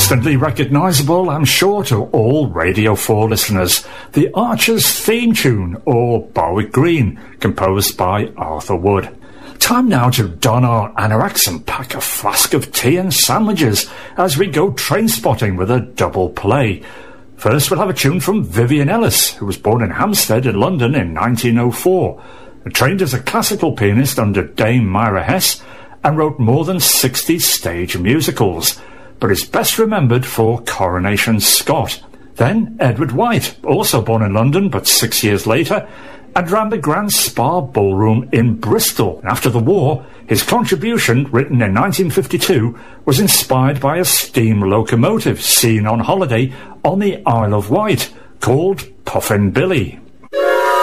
Instantly recognisable, I'm sure, to all Radio 4 listeners. The Archers theme tune, or Barwick Green, composed by Arthur Wood. Time now to don our anoraks and pack a flask of tea and sandwiches as we go train spotting with a double play. First we'll have a tune from Vivian Ellis, who was born in Hampstead in London in 1904. Trained as a classical pianist under Dame Myra Hess and wrote more than 60 stage musicals, but is best remembered for Coronation Scott. Then Edward White, also born in London but 6 years later, and ran the Grand Spa Ballroom in Bristol. After the war, his contribution, written in 1952, was inspired by a steam locomotive seen on holiday on the Isle of Wight, called Puffin Billy.